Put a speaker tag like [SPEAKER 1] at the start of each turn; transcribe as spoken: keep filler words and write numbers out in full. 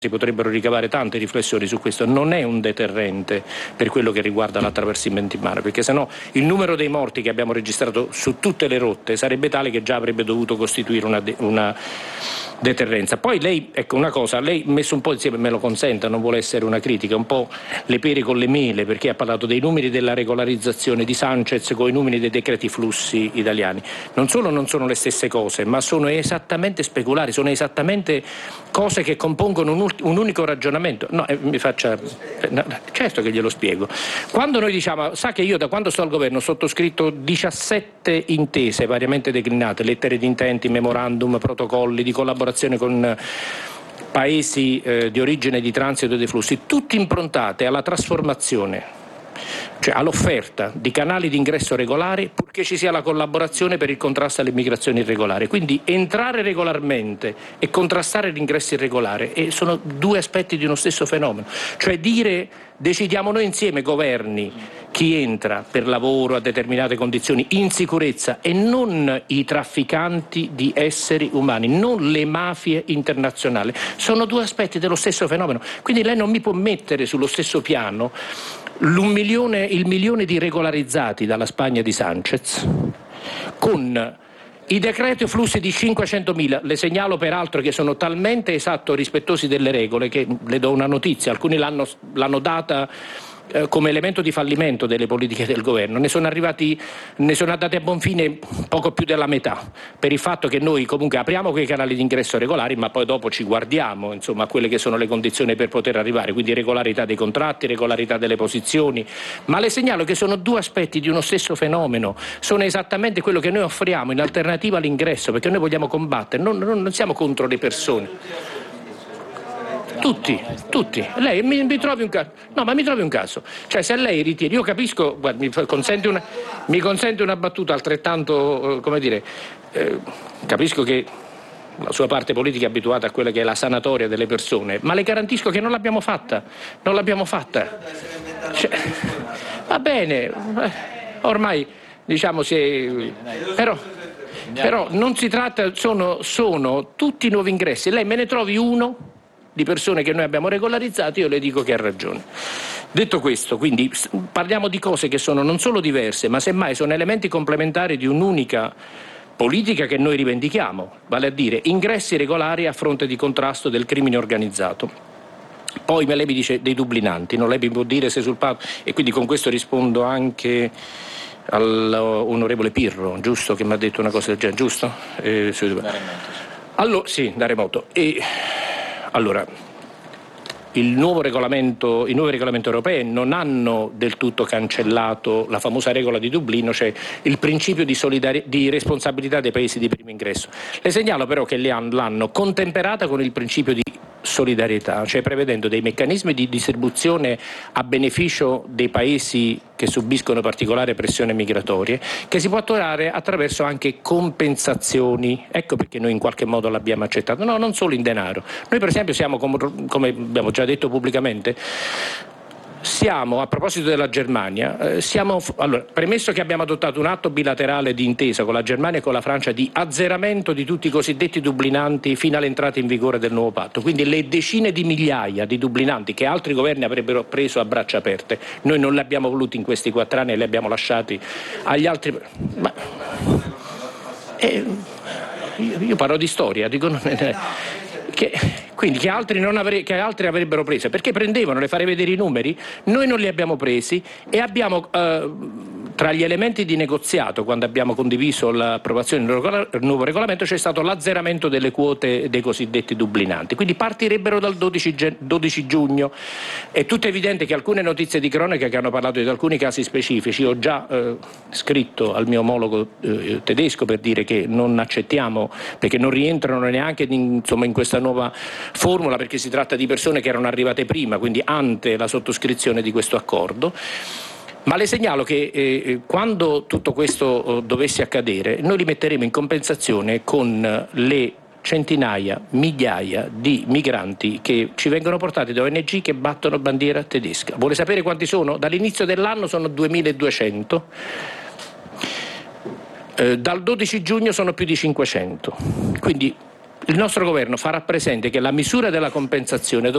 [SPEAKER 1] si potrebbero ricavare tante riflessioni su questo. Non è un deterrente per quello che riguarda l'attraversamento in mare, perché sennò il numero dei morti che abbiamo registrato su tutte le rotte sarebbe tale che già avrebbe dovuto costituire una, de- una deterrenza. Poi lei, ecco una cosa, lei messo un po' insieme, me lo consenta, non vuole essere una critica, un po' le pere con le mele, perché ha parlato dei numeri della regolarizzazione di Sanchez con i numeri dei decreti flussi italiani. Non solo non sono le stesse cose, ma sono esattamente speculari, sono esattamente cose che compongono un, un unico ragionamento. No, eh, mi faccia, eh, no, certo che glielo spiego. Quando noi diciamo, sa che io da quando sto al governo ho sottoscritto diciassette intese variamente declinate, lettere di intenti, memorandum, protocolli di collaborazione con paesi eh, di origine e di transito dei flussi, tutti improntate alla trasformazione, cioè all'offerta di canali di ingresso regolari, purché ci sia la collaborazione per il contrasto all'immigrazione irregolare. Quindi entrare regolarmente e contrastare l'ingresso irregolare e sono due aspetti di uno stesso fenomeno. Cioè dire decidiamo noi insieme governi chi entra per lavoro a determinate condizioni in sicurezza e non i trafficanti di esseri umani, non le mafie internazionali. Sono due aspetti dello stesso fenomeno. Quindi lei non mi può mettere sullo stesso piano l'un milione, il milione di regolarizzati dalla Spagna di Sanchez con i decreti flussi di cinquecentomila. Le segnalo peraltro che sono talmente esatto rispettosi delle regole che le do una notizia, alcuni l'hanno, l'hanno data eh, come elemento di fallimento delle politiche del governo. Ne sono arrivati, ne sono andati a buon fine poco più della metà, per il fatto che noi comunque apriamo quei canali di ingresso regolari, ma poi dopo ci guardiamo insomma a quelle che sono le condizioni per poter arrivare, quindi regolarità dei contratti, regolarità delle posizioni. Ma le segnalo che sono due aspetti di uno stesso fenomeno, sono esattamente quello che noi offriamo in alternativa all'ingresso, perché noi vogliamo combattere, non, non, non siamo contro le persone. Tutti, tutti. Lei mi, mi trovi un caso. No, ma mi trovi un caso. Cioè, se lei ritiene, io capisco, guarda, mi consente una, mi consente una battuta altrettanto, eh, come dire, eh, capisco che la sua parte politica è abituata a quella che è la sanatoria delle persone, ma le garantisco che non l'abbiamo fatta. Non l'abbiamo fatta. Cioè, va bene, ormai diciamo se. Però. Però non si tratta, sono, sono tutti nuovi ingressi. Lei me ne trovi uno di persone che noi abbiamo regolarizzato, io le dico che ha ragione. Detto questo, quindi parliamo di cose che sono non solo diverse, ma semmai sono elementi complementari di un'unica politica che noi rivendichiamo, vale a dire ingressi regolari a fronte di contrasto del crimine organizzato. Poi lei mi dice dei dublinanti, non lei mi può dire se sul patto, e quindi con questo rispondo anche all'onorevole Pirro, giusto, che mi ha detto una cosa del genere, giusto? Eh, allora, sì, da remoto. E allora, il nuovo regolamento, i nuovi regolamenti europei non hanno del tutto cancellato la famosa regola di Dublino, cioè il principio di, solidari- di responsabilità dei paesi di primo ingresso. Le segnalo però che l'hanno contemperata con il principio di solidarietà, cioè prevedendo dei meccanismi di distribuzione a beneficio dei paesi che subiscono particolari pressioni migratorie, che si può attuare attraverso anche compensazioni. Ecco perché noi in qualche modo l'abbiamo accettato, no, non solo in denaro. Noi per esempio siamo, com- come abbiamo già detto pubblicamente, siamo, a proposito della Germania, eh, siamo, allora, premesso che abbiamo adottato un atto bilaterale di intesa con la Germania e con la Francia di azzeramento di tutti i cosiddetti dublinanti fino all'entrata in vigore del nuovo patto, quindi le decine di migliaia di dublinanti che altri governi avrebbero preso a braccia aperte, noi non li abbiamo voluti in questi quattro anni e li abbiamo lasciati agli altri. Ma, eh, io, io parlo di storia, dico non è, che, quindi che altri, non avre, che altri avrebbero preso, perché prendevano, le farei vedere i numeri, noi non li abbiamo presi e abbiamo eh, tra gli elementi di negoziato, quando abbiamo condiviso l'approvazione del nuovo regolamento, c'è stato l'azzeramento delle quote dei cosiddetti dublinanti, quindi partirebbero dal dodici giugno. È tutto evidente che alcune notizie di cronaca che hanno parlato di alcuni casi specifici, ho già eh, scritto al mio omologo eh, tedesco per dire che non accettiamo, perché non rientrano neanche in, insomma, in questa nuova formula, perché si tratta di persone che erano arrivate prima, quindi ante la sottoscrizione di questo accordo. Ma le segnalo che eh, quando tutto questo eh, dovesse accadere, noi li metteremo in compensazione con le centinaia, migliaia di migranti che ci vengono portati da O N G che battono bandiera tedesca. Vuole sapere quanti sono? Dall'inizio dell'anno sono duemiladuecento. Eh, dal dodici giugno sono più di cinquecento, quindi il nostro governo farà presente che la misura della compensazione